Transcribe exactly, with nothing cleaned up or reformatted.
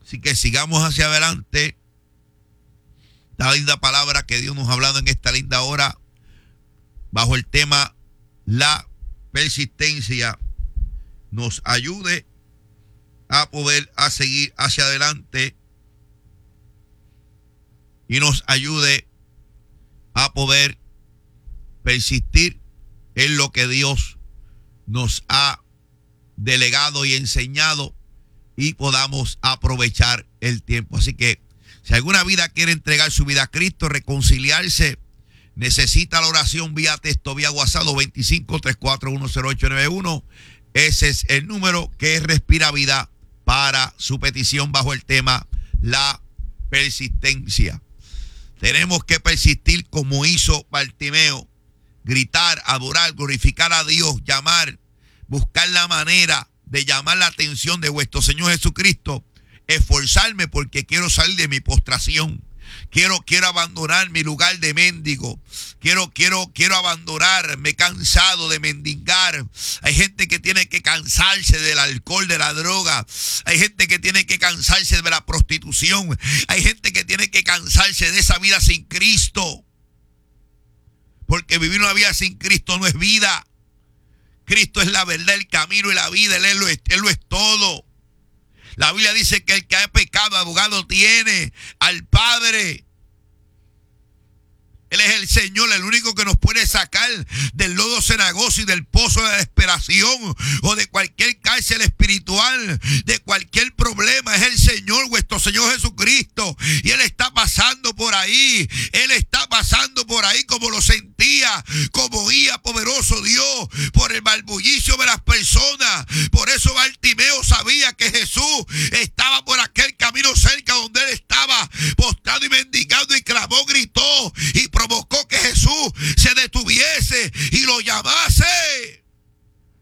Así que sigamos hacia adelante. Esta linda palabra que Dios nos ha hablado en esta linda hora, bajo el tema la persistencia, nos ayude a poder a seguir hacia adelante y nos ayude a poder persistir en lo que Dios nos ha delegado y enseñado y podamos aprovechar el tiempo. Así que si alguna vida quiere entregar su vida a Cristo, reconciliarse, necesita la oración vía texto, vía WhatsApp, veinticinco, trescientos cuarenta y uno, cero ocho noventa y uno. Ese es el número que respira vida para su petición bajo el tema la persistencia. Tenemos que persistir como hizo Bartimeo, gritar, adorar, glorificar a Dios, llamar, buscar la manera de llamar la atención de vuestro Señor Jesucristo, esforzarme porque quiero salir de mi postración. Quiero, quiero abandonar mi lugar de mendigo. Quiero, quiero, quiero abandonarme cansado de mendigar. Hay gente que tiene que cansarse del alcohol, de la droga. Hay gente que tiene que cansarse de la prostitución. Hay gente que tiene que cansarse de esa vida sin Cristo. Porque vivir una vida sin Cristo no es vida. Cristo es la verdad, el camino y la vida. Él, él, lo, es, él lo es todo. La Biblia dice que el que ha pecado, abogado tiene al Padre. Él es el Señor, el único que nos puede sacar del lodo cenagoso y del pozo de la desesperación o de cualquier cárcel espiritual, de cualquier problema. Es el Señor, vuestro Señor Jesucristo. Y Él está pasando por ahí. Él está pasando por ahí como lo sentía, como oía poderoso Dios por el balbullicio de las personas. Por eso Bartimeo sabía que Jesús estaba por aquel camino cerca donde Él estaba postrado y mendigando, y clamó, gritó y provocó que Jesús se detuviese y lo llamase.